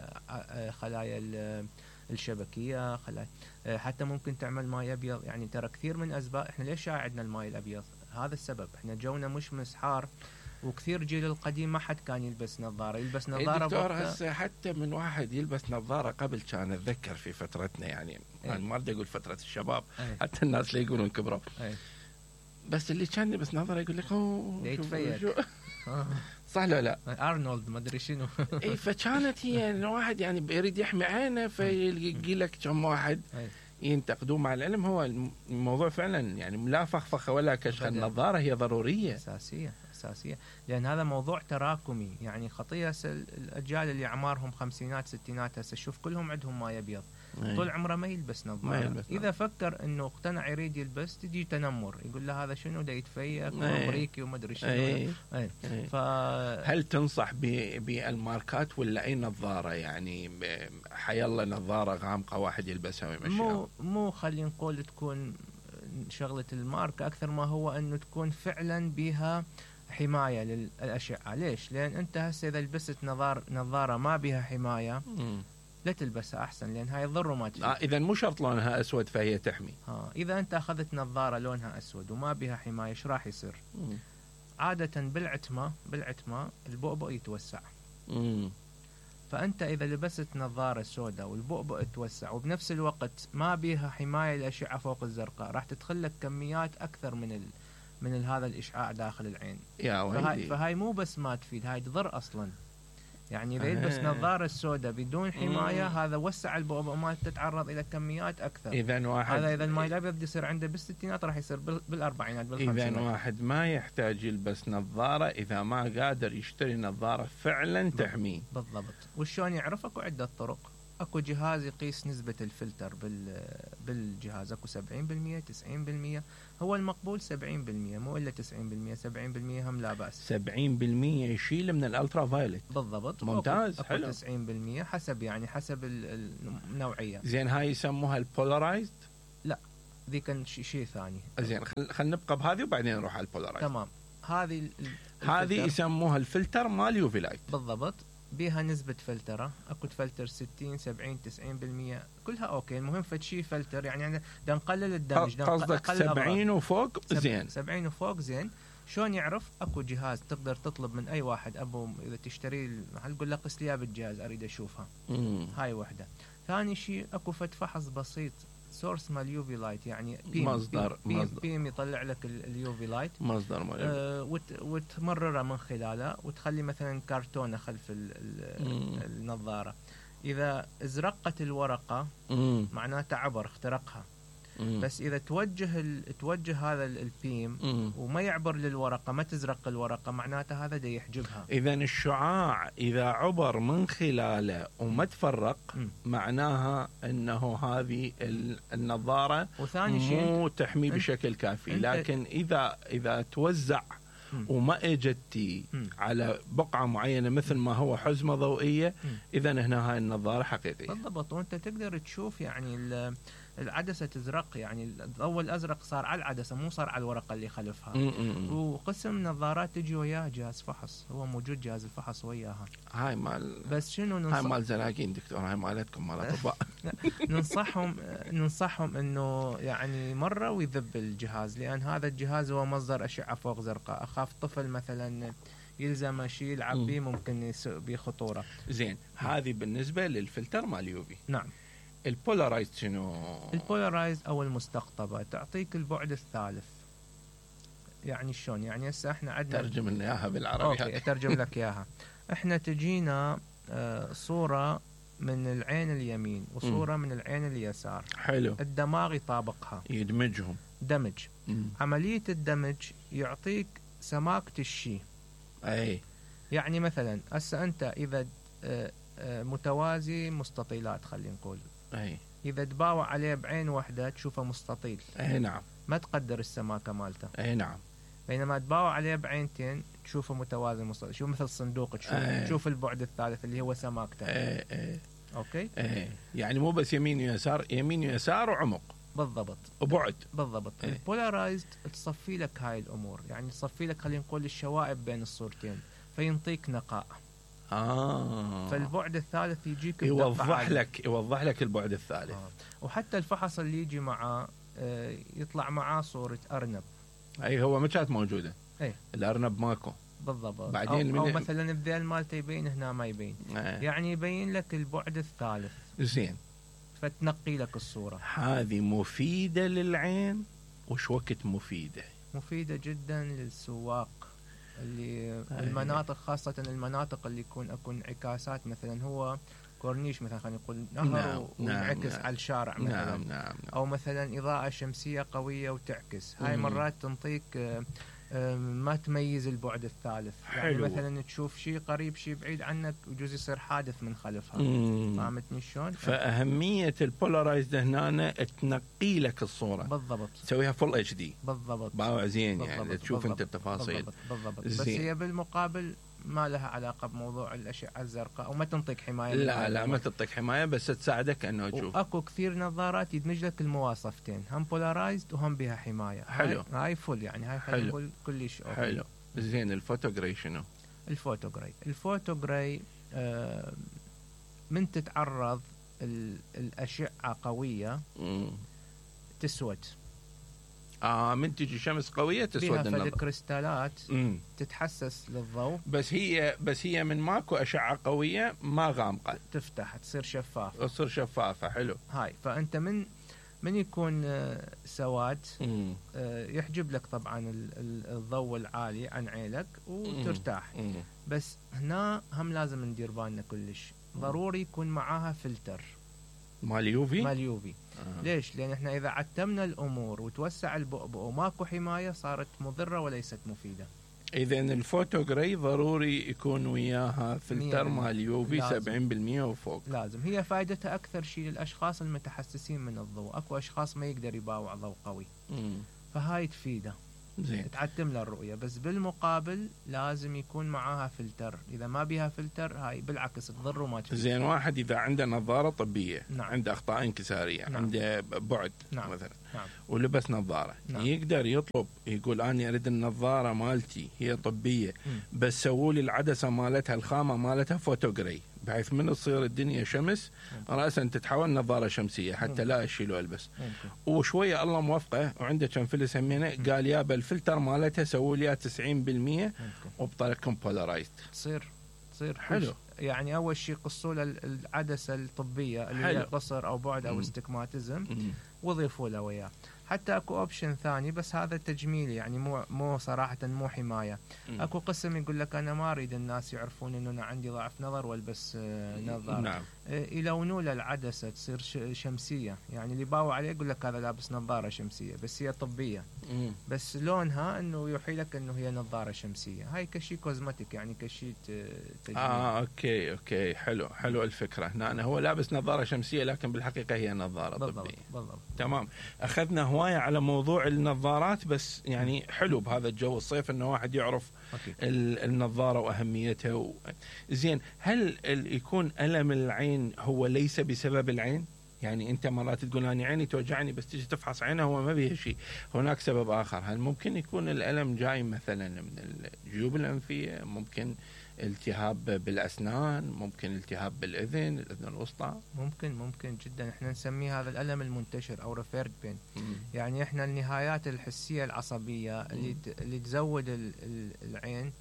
بالخلايا الشبكيه، خلايا حتى ممكن تعمل ماء ابيض. يعني ترى كثير من اسباب احنا ليش عندنا الماء الابيض، هذا السبب، احنا جونا مش مسحار، وكثير جيل القديم ما حد كان يلبس نظاره، يلبس نظاره دكتور. هسه حتى من واحد يلبس نظاره قبل كان اتذكر في فترتنا، يعني انا ما بدي اقول فتره الشباب، أي. حتى الناس اللي يقولون كبروا، أي. بس اللي كان يلبس نظاره يقول لك اوه يتفيق صح لا لا ارنولد ما ادري شنو. اي فكانت هي الواحد يعني يريد يحمي عينه فيلقي لك كم واحد ينتقدوه. مع العلم هو الموضوع فعلا يعني لا فخفخه ولا كشخ، النظاره هي ضروريه اساسيه اساسيه، لان هذا موضوع تراكمي. يعني خطيه الاجيال اللي اعمارهم خمسينات ستينات هسه شوف كلهم عندهم ماء ابيض، طول عمره ما يلبس نظاره. اذا فكر انه اقتنع يريد يلبس تجي تنمر، يقول له هذا شنو ده يتفيق وامريكي وما ادري شنو. أي. أي. أي. ف... هل تنصح بالماركات ولا اي نظاره؟ يعني حيالله نظاره غامقه واحد يلبسها ويمشيها؟ مو مو خلينا نقول تكون شغله الماركه اكثر ما هو انه تكون فعلا بها حمايه للاشعه. ليش؟ لان انت هسه اذا لبست نظار نظاره ما بها حمايه م. لا تلبسها احسن، لان هاي تضر وما تفيد. آه اذا مو شرط لونها اسود فهي تحمي. ها اذا انت اخذت نظاره لونها اسود وما بها حمايه ايش راح يصير؟ مم. عاده بالعتمه بالعتمه البؤبؤ يتوسع. مم. فانت اذا لبست نظاره سوداء والبؤبؤ يتوسع وبنفس الوقت ما بها حمايه للاشعه فوق الزرقاء، راح تدخل لك كميات اكثر من ال... من ال هذا الاشعاع داخل العين. يا فهاي, فهاي مو بس ما تفيد، هاي تضر اصلا. يعني اذا يلبس نظاره السوداء بدون حمايه مم. هذا وسع البؤبؤ ما تتعرض الى كميات اكثر. اذا واحد هذا اذا الماي الابيض يصير عنده بالستينات راح يصير بالاربعينات بالخمسينات. اذا واحد ما يحتاج يلبس نظاره اذا ما قادر يشتري نظاره فعلا تحميه. بالضبط. وشلون يعرف؟ اكو عده طرق. اكو جهاز يقيس نسبة الفلتر بال بالجهاز، اكو سبعين بالمئة تسعين بالمئة، هو المقبول سبعين بالمئة مو الا تسعين بالمئة، سبعين بالمئة هم لا بأس. سبعين بالمئة يشيل من الالترا فايلت. بالضبط. ممتاز. أكو حلو. تسعين بالمئة حسب يعني حسب النوعية. زين هاي يسموها البولارايزد؟ لا ذي كان شيء ثاني. زين خل خلينا نبقى بهذه وبعدين نروح على البولارايزد. تمام. هذه هذه يسموها الفلتر مال يوفي لايت. بالضبط. بيها نسبة فلترة، اكو فلتر ستين سبعين تسعين بالمئة كلها اوكي. المهم فشي فلتر يعني دا نقلل الدمج. قصدك سبعين وفوق زين. سبعين وفوق زين. شلون يعرف؟ اكو جهاز تقدر تطلب من اي واحد ابو اذا تشتري المحل تقول له قس لي بالجهاز اريد اشوفها. مم. هاي وحدة. ثاني شيء اكو فت فحص بسيط سورس مال يوفي لايت يعني بيم مصدر بيم, مصدر بيم يطلع لك اليوفي لايت مصدر مال آه وت وتمرره من خلاله وتخلي مثلا كرتونه خلف ال ال النظاره. اذا ازرقت الورقه مم. معناته عبر اخترقها. مم. بس اذا توجه ال... توجه هذا البيم مم. وما يعبر للورقه ما تزرق الورقه معناته هذا دا يحجبها. اذا الشعاع اذا عبر من خلاله وما تفرق مم. معناها انه هذه النظاره وثاني شيء مو تحمي بشكل كافي. لكن اذا اذا توزع مم. وما اجتي مم. على بقعه معينه مثل ما هو حزمه ضوئيه اذا هنا هاي النظاره حقيقيه. بالضبط. وانت تقدر تشوف يعني العدسة تزرق يعني الضوء الأزرق صار على العدسة مو صار على الورقة اللي خلفها. م-م. وقسم نظارات تجي وياها جهاز فحص، هو موجود جهاز الفحص وياها. هاي مال بس شنو ننصح... هاي مال زلاقين دكتور، هاي مالتكم مال أطباء. ننصحهم ننصحهم إنه يعني مرة ويذب الجهاز، لأن هذا الجهاز هو مصدر أشعة فوق زرقاء. أخاف طفل مثلا يلزم شيء يلعب به ممكن يسوء بخطورة. زين هذه بالنسبة للفلتر مال يوفي. نعم. البولارايزد شنو؟ البولارايزد او المستقطبه تعطيك البعد الثالث. يعني شلون؟ يعني هسه احنا عندنا ترجم لنا اياها بالعربي. اوكي اترجم لك اياها. احنا تجينا آه صوره من العين اليمين وصوره م. من العين اليسار. حلو. الدماغ يطابقها يدمجهم دمج. م. عمليه الدمج يعطيك سماكه الشيء. اي يعني مثلا هسه انت اذا آه آه متوازي مستطيلات خلينا نقول أي. إذا تباوع عليه بعين واحدة تشوفه مستطيل. أي نعم. ما تقدر السماكة مالته. أي نعم. بينما تباوع عليه بعينتين تشوفه متوازن مستطيل. شوف مثل صندوق تشوف أي. تشوف البعد الثالث اللي هو سماكته. أي أي. أوكي. أي. يعني مو بس يمين ويسار، يمين ويسار وعمق. بالضبط. وبعد. بالضبط. أي. البولارايزد تصفي لك هاي الأمور، يعني تصفي لك خلينا نقول الشوائب بين الصورتين، فينطيك نقاء. آه. فالبعد الثالث يجيك يوضح لك يوضح لك البعد الثالث. آه. وحتى الفحص اللي يجي معاه آه يطلع معاه صورة أرنب. أي هو ما كانت موجودة. أي. الأرنب ماكو. بالضبط. بعدين أو, أو مثلا الذيل مالته يبين هنا ما يبين. آه. يعني يبين لك البعد الثالث. زين. فتنقي لك الصورة. هذه مفيدة للعين وش وقت مفيدة؟ مفيدة جدا للسواق اللي المناطق، خاصة المناطق اللي يكون اكو انعكاسات، مثلا هو كورنيش مثلا خلينا نقول نهر نعم وينعكس نعم على الشارع مثلا. نعم نعم. او مثلا اضاءة شمسية قوية وتعكس. هاي مم. مرات تنطيك ما تميز البعد الثالث. حلو. يعني مثلا تشوف شيء قريب شيء بعيد عنك ويجوز يصير حادث من خلفها. فهمتني شلون؟ فأهمية البولارايزد هنا تنقي لك الصورة. بالضبط. تسويها فول اتش دي. بالضبط. باوع زين يعني تشوف انت التفاصيل. بالضبط. بالضبط. بس هي بالمقابل ما لها علاقة بموضوع الأشعة الزرقاء وما تنطيك حماية. لا لا ما تعطيك حماية بس تساعدك انه تشوف. واكو كثير نظارات يدمج لك المواصفتين، هم بولارايزد وهم بها حماية. حلو. هاي, هاي فل يعني هاي خلينا نقول كلش أوكي. حلو. زين الفوتوغراي شنو؟ الفوتوغراي الفوتوغراي آه من تتعرض الأشعة قوية مم. تسود. آه من تجي شمس قوية تسود النظر. الكريستالات تتحسس للضوء. بس هي بس هي من ماكو أشعة قوية ما غامقة. تفتح تصير شفافة. تصير شفافة. حلو. هاي فأنت من من يكون سواد يحجب لك طبعا الضوء العالي عن عينك وترتاح. بس هنا هم لازم ندير بالنا كلش، ضروري يكون معاها فلتر مال يوفي مال يوفي. آه. ليش؟ لأن احنا إذا عتمنا الأمور وتوسع البؤبؤ وماكو حماية صارت مضرة وليست مفيدة. إذن الفوتوغراي ضروري يكون وياها فلتر مال يوفي سبعين بالمئة وفوق. لازم. هي فائدتها أكثر شيء للأشخاص المتحسسين من الضوء، أكو أشخاص ما يقدر يباوع ضوء قوي. مم. فهاي تفيده. زين. تعتم له الرؤية، بس بالمقابل لازم يكون معاها فلتر. إذا ما بيها فلتر هاي بالعكس تضر وما تفيد. زين. واحد إذا عنده نظارة طبية، نعم. عنده أخطاء انكسارية، نعم. عنده بعد، نعم. مثلا، نعم. ولبس نظارة، نعم. يقدر يطلب يقول أنا أريد النظارة مالتي هي طبية، م. بس سووا لي العدسة مالتها الخامة مالتها فوتوغراي، بحيث من تصير الدنيا شمس ممكن. رأسا تتحول نظارة شمسية حتى ممكن. لا أشيل والبس. وشوية الله موفقه وعنده كم فلس همينة، قال يا بالفلتر مالتها سووا لي تسعين بالمئة وبطريقة بولارايزد. تصير تصير حلو. يعني أول شيء قصوا له العدسة الطبية اللي هي قصر أو بعد أو استكماتيزم وضيفوا له وياه. حتى اكو اوبشن ثاني بس هذا تجميلي، يعني مو مو صراحه مو حمايه. م. اكو قسم يقول لك انا ما اريد الناس يعرفون انه انا عندي ضعف نظر والبس نظاره. نعم. يلونوا له العدسه تصير شمسيه، يعني اللي باوع عليه يقول لك هذا لابس نظاره شمسيه بس هي طبيه. م. بس لونها انه يوحي لك انه هي نظاره شمسيه. هاي كشي كوزمتيك، يعني كشي تجميل. اه اوكي اوكي حلو حلو الفكره. هنا أنا هو لابس نظاره شمسيه لكن بالحقيقه هي نظاره بالضبط. طبيه. بالضبط. تمام. اخذنا هوايه على موضوع النظارات، بس يعني حلو بهذا الجو الصيف انه واحد يعرف النظاره واهميتها و... زين. هل يكون الم العين هو ليس بسبب العين؟ يعني انت مرات تقول انا عيني توجعني بس تيجي تفحص عينها هو ما بيها شيء، هناك سبب اخر. هل ممكن يكون الالم جاي مثلا من الجيوب الانفيه، ممكن التهاب بالاسنان، ممكن التهاب بالاذن الاذن الوسطى؟ ممكن ممكن جدا. احنا نسميه هذا الالم المنتشر او ريفيرد بين. يعني احنا النهايات الحسيه العصبيه اللي اللي تزود العين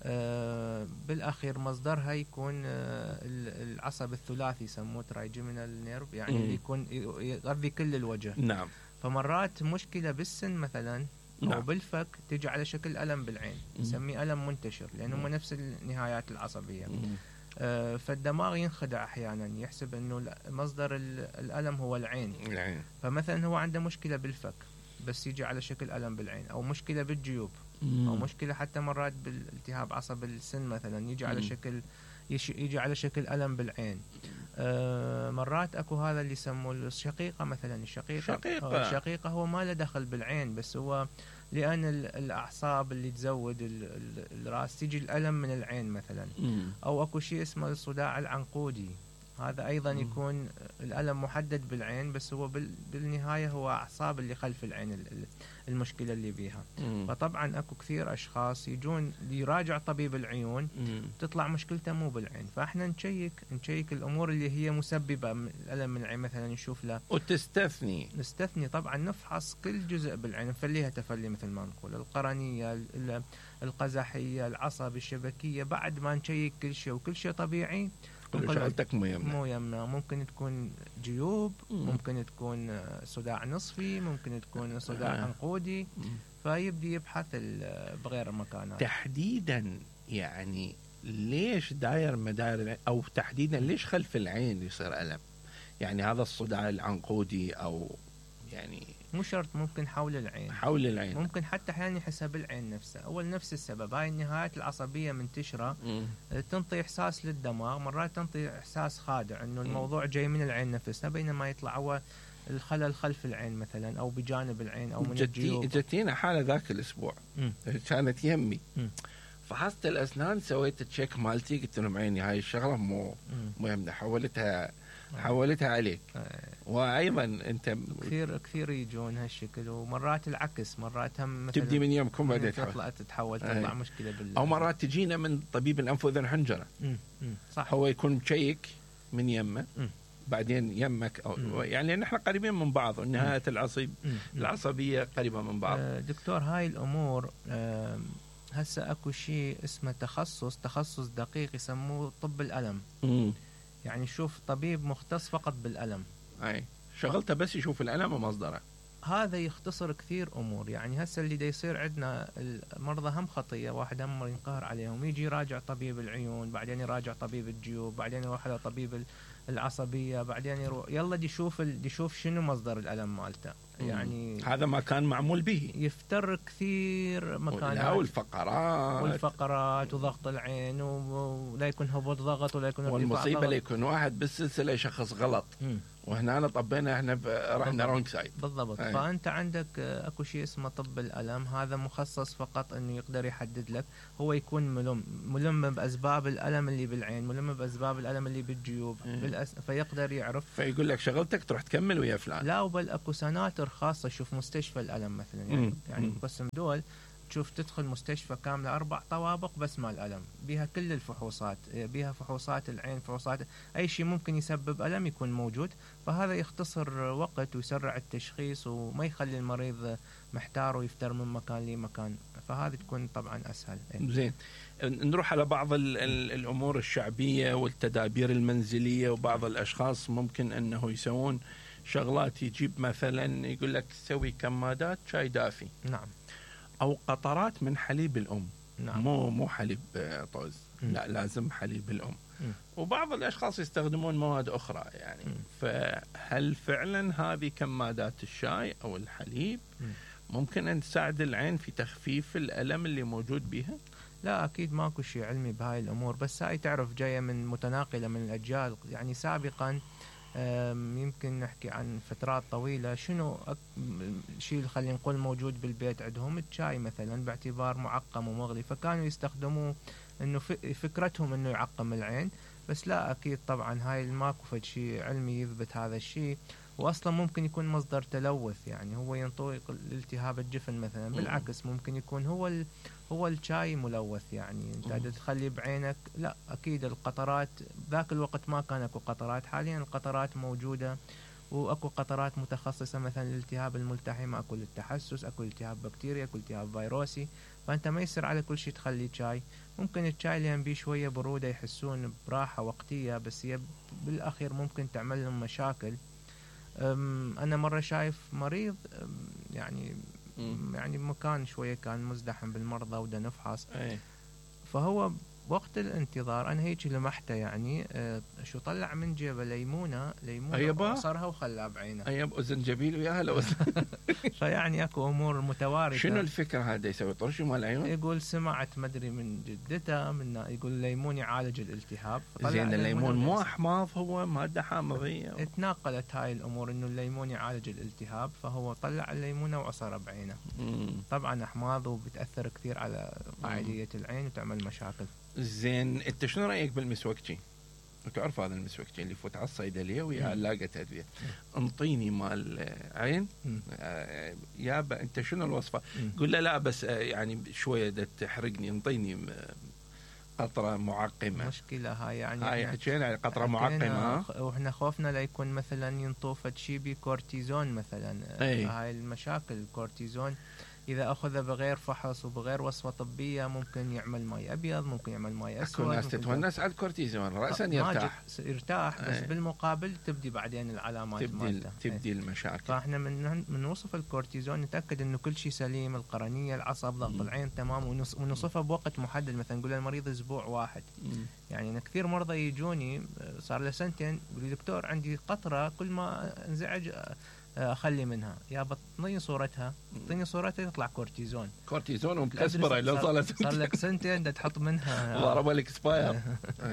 آه بالاخير مصدرها يكون آه العصب الثلاثي يسموه ترايجيمينال نيرف، يعني اللي يكون يغذي كل الوجه. نعم. فمرات مشكله بالسن مثلا أو نعم. بالفك تجي على شكل ألم بالعين، نسميه ألم منتشر لأنه هم نفس النهايات العصبية. آه فالدماغ ينخدع أحيانا، يحسب أنه مصدر الألم هو العين. العين. فمثلا هو عنده مشكلة بالفك بس يجي على شكل ألم بالعين، أو مشكلة بالجيوب، أو مشكلة حتى مرات بالالتهاب عصب السن مثلا يجي على شكل يجي على شكل ألم بالعين. آه مرات اكو هذا اللي يسموه الشقيقه مثلا. الشقيقه شقيقة. الشقيقه هو ما له دخل بالعين، بس هو لان الاعصاب اللي تزود الراس تيجي الالم من العين مثلا. م. او اكو شيء اسمه الصداع العنقودي، هذا ايضا م. يكون الالم محدد بالعين بس هو بالنهايه هو اعصاب اللي خلف العين المشكله اللي بيها. مم. فطبعا اكو كثير اشخاص يجون يراجع طبيب العيون مم. تطلع مشكلته مو بالعين، فاحنا نشيك نشيك الامور اللي هي مسببه الالم من العين مثلا، نشوف له وتستثني نستثني طبعا نفحص كل جزء بالعين، نفليها تفلي مثل ما نقول، القرنيه القزحيه العصب الشبكيه، بعد ما نشيك كل شيء وكل شيء طبيعي كل شغلتك مو يمنى. مو يمنى. ممكن تكون جيوب، مم. ممكن تكون صداع نصفي، ممكن تكون صداع آه. عنقودي. فيبدي يبحث بغير مكانات. تحديدا يعني ليش داير مداير، او تحديدا ليش خلف العين يصير ألم؟ يعني هذا الصداع العنقودي او يعني مو شرط، ممكن حول العين حول العين ممكن حتى احيانا يحسها بالعين نفسها. اول نفس السبب، هاي النهايات العصبيه منتشره م. تنطي احساس للدماغ، مرات تنطي احساس خادع انه الموضوع جاي من العين نفسها، بينما يطلع هو الخلل خلف العين مثلا او بجانب العين او من جتي الجيوب. جتينا حاله ذاك الاسبوع م. كانت يمي م. فحصت الاسنان، سويت تشيك مالتي، قلت لهم عيني هاي الشغله مو مو يمنى، حولتها حولتها عليك. وايضا انت كثير كثير يجون هالشكل، ومرات العكس، مرات هم مثلا تبدي من يومكم بعدين تطلع تتحول تطلع مشكله بال او مرات تجينا من طبيب الانف واذن حنجره. صح. هو يكون مشيك من يمه م. بعدين يمك أو م. يعني نحن قريبين من بعض، والنهاية العصب العصبيه قريبه من بعض. دكتور هاي الامور هسه اكو شيء اسمه تخصص تخصص دقيق يسموه طب الالم. م. يعني شوف طبيب مختص فقط بالألم. أي شغلته بس يشوف الألم ومصدره. هذا يختصر كثير امور. يعني هسه اللي دا يصير عندنا المرضى هم خطيه، واحد هم ينقهر عليهم، يجي يراجع طبيب العيون، بعدين يراجع طبيب الجيوب، بعدين يروح على طبيب العصبيه، بعدين يروح يلا دي يشوف دي يشوف شنو مصدر الالم مالته. يعني هذا ما كان معمول به، يفتر كثير مكانات والفقرات والفقرات وضغط العين، ولا يكون هبوط ضغط ولا يكون والمصيبه لا يكون واحد بالسلسله يشخص غلط. م. وهنا أنا طبينا احنا رحنا رونج سايد بالضبط. أي. فانت عندك اكو شيء اسمه طب الالم، هذا مخصص فقط انه يقدر يحدد لك، هو يكون ملم ملم باسباب الالم اللي بالعين، ملم باسباب الالم اللي بالجيوب، بالأس... فيقدر يعرف، فيقول لك شغلتك تروح تكمل ويا فلان. لا وبل اكو سناتر خاصه، شوف مستشفى الالم مثلا يعني م. يعني قسم دول تشوف تدخل مستشفى كاملة أربع طوابق بس مال ألم، بيها كل الفحوصات، بيها فحوصات العين، فحوصات أي شيء ممكن يسبب ألم يكون موجود. فهذا يختصر وقت ويسرع التشخيص وما يخلي المريض محتار ويفتر من مكان لمكان، فهذه تكون طبعا أسهل. زين، نروح على بعض ال ال الأمور الشعبية والتدابير المنزلية. وبعض الأشخاص ممكن أنه يسوون شغلات، يجيب مثلا يقول لك سوي كمادات شاي دافي، نعم، أو قطرات من حليب الأم، نعم. مو مو حليب طوز، م. لا لازم حليب الأم. م. وبعض الأشخاص يستخدمون مواد أخرى يعني. م. فهل فعلا هذه كمادات الشاي أو الحليب م. ممكن أن تساعد العين في تخفيف الألم اللي موجود بها؟ لا أكيد ماكو شيء علمي بهاي الأمور، بس هاي تعرف جاية من متناقلة من الأجيال. يعني سابقا يمكن نحكي عن فترات طويلة، شنو شيء خلينا نقول موجود بالبيت عندهم؟ الشاي مثلا باعتبار معقم ومغلي، فكانوا يستخدموه انه فكرتهم انه يعقم العين. بس لا اكيد طبعا هاي ماكو فد شيء علمي يثبت هذا الشيء، واصلا ممكن يكون مصدر تلوث، يعني هو ينطوي التهاب الجفن مثلا. بالعكس ممكن يكون هو ال... هو الشاي ملوث. يعني انت تخلي بعينك، لا اكيد القطرات ذاك الوقت ما كان اكو قطرات، حاليا القطرات موجوده، واكو قطرات متخصصه مثلا للالتهاب الملتحم، اكو للتحسس، اكو التهاب بكتيريا، اكو التهاب فيروسي. فانت ما يصير على كل شيء تخلي شاي. ممكن الشاي لان بيه شويه بروده يحسون براحه وقتيه، بس هي بالاخير ممكن تعمل لهم مشاكل. انا مره شايف مريض يعني م. يعني مكان شويه كان مزدحم بالمرضى ودا نفحص، فهو وقت الانتظار انا هيك لمحته يعني آه شو طلع من جيبه ليمونه ليمونه وعصرها وخلاها بعينه. ايب زنجبيل وياها لو فيعني اكو امور متوارثه. شنو الفكره هذا يسوي طرش مال العيون؟ يقول سمعت مدري من جدته، من يقول الليمون يعالج الالتهاب. زين الليمون مو احماض، هو ماده حامضيه. اتناقلت هاي الامور انه الليمون يعالج الالتهاب، فهو طلع الليمونه وعصرها بعينه. مم. طبعا احماض وبتاثر كثير على قاعديه العين وتعمل مشاكل. زين، انت شنو رايك بالمسوكتي؟ تعرف هذا المسوكتي اللي يفوت على الصيدليه ويا علاقه ادويه؟ انطيني مال عين آه يابا انت شنو الوصفه؟ قول له لا بس آه يعني شويه تحرقني، انطيني قطره معقمه. مشكله هاي يعني هاي حكينا يعني قطره معقمه، واحنا خوفنا لا يكون مثلا ينطوفت شي بكورتيزون مثلا. أي. هاي المشاكل الكورتيزون إذا أخذ بغير فحص وبغير وصفة طبية ممكن يعمل ماي أبيض، ممكن يعمل ماي أسود. أكو ناس تتونس على الكورتيزون رأسا يرتاح يرتاح بس أي. بالمقابل تبدي بعدين العلامات تبدي, تبدي المشاكل. فإحنا من من وصف الكورتيزون نتأكد إنه كل شيء سليم، القرنية، العصب، ضغط العين تمام، ونوصفها بوقت محدد. مثلا نقول للمريض أسبوع واحد. م. يعني أنا كثير مرضى يجوني صار له سنتين يقول لي دكتور عندي قطرة كل ما انزعج اخلي منها، يا بطني صورتها اعطيني صورتها يطلع كورتيزون كورتيزون ومكسبره لو صار, صار لك سنتين بدك تحط منها ضرب لك سباير.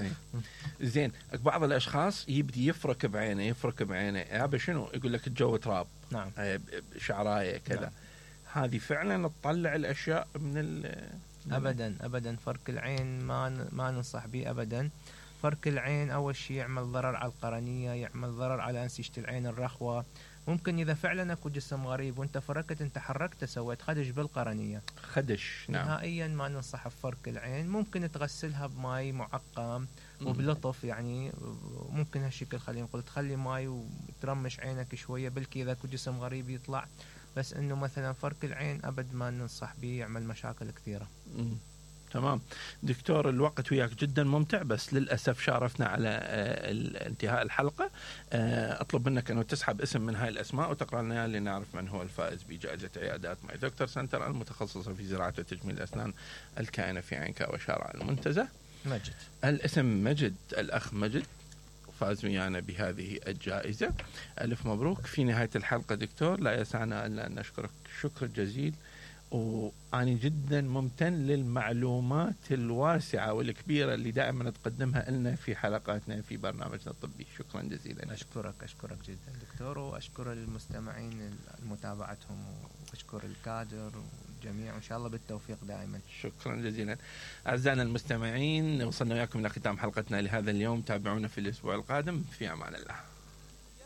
زين، بعض الاشخاص يبدي يفرك بعينه يفرك بعينه يابا شنو؟ يقول لك الجو تراب، نعم، شعرايه كذا. نعم. هذه فعلا تطلع الاشياء من ال ابدا ابدا فرك العين ما ما ننصح به ابدا. فرك العين اول شيء يعمل ضرر على القرنيه، يعمل ضرر على انسجه العين الرخوه. ممكن إذا فعلا أكو جسم غريب وأنت فركت أنت حركت سويت خدش بالقرنية، خدش نعم، نهائيا ما ننصح بفرك العين. ممكن تغسلها بماي معقم وبلطف، يعني ممكن هالشكل خلينا نقول تخلي ماي وترمش عينك شوية بلكي إذا أكو جسم غريب يطلع. بس إنه مثلا فرك العين أبد ما ننصح به، يعمل مشاكل كثيرة. تمام دكتور، الوقت وياك جدا ممتع، بس للأسف شارفنا على انتهاء الحلقة. أطلب منك أنه تسحب اسم من هاي الأسماء وتقرأ لنا لنعرف من هو الفائز بجائزة عيادات ماي دكتور سنتر المتخصصة في زراعة وتجميل الأسنان الكائنة في عنكا وشارع المنتزه. مجد الاسم مجد، الأخ مجد فاز ويانا بهذه الجائزة. ألف مبروك. في نهاية الحلقة دكتور لا يسعنا إلا أن نشكرك شكر جزيل، وأنا جدا ممتن للمعلومات الواسعة والكبيرة اللي دائما تقدمها لنا في حلقاتنا في برنامجنا الطبي. شكرا جزيلا. أشكرك أشكرك جدا دكتور، وأشكر المستمعين لمتابعتهم، وأشكر الكادر والجميع، وإن شاء الله بالتوفيق دائما. شكرا جزيلا. أعزائنا المستمعين، وصلنا وياكم إلى ختام حلقتنا لهذا اليوم. تابعونا في الأسبوع القادم. في أمان الله.